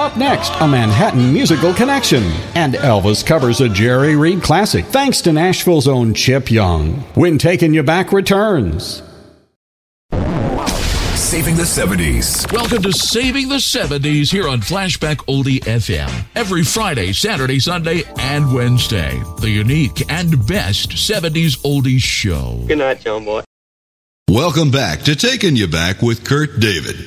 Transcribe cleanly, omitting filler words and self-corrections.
Up next, a Manhattan musical connection. And Elvis covers a Jerry Reed classic, thanks to Nashville's own Chip Young. When Taking You Back returns. Saving the 70s. Welcome to Saving the 70s here on Flashback Oldie FM. Every Friday, Saturday, Sunday, and Wednesday. The unique and best 70s oldies show. Good night, John Boy. Welcome back to Taking You Back with Kurt David.